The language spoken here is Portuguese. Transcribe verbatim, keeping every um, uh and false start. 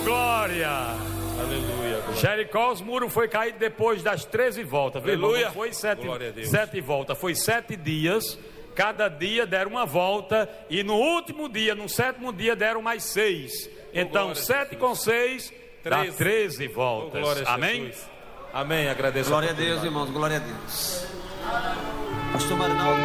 Oh, glória! Aleluia. Jericó, os muros foi caído depois das treze voltas. Aleluia. Não foi sete, Glória a Deus. sete voltas, foi sete dias. Cada dia deram uma volta. E no último dia, no sétimo dia, deram mais seis. Então, glória a sete Jesus. com seis, dá Treze. treze Oh, voltas. glória a Amém? Jesus. Amém. Agradeço. Glória a Deus, irmãos, glória a Deus. Pastor Marinaldo.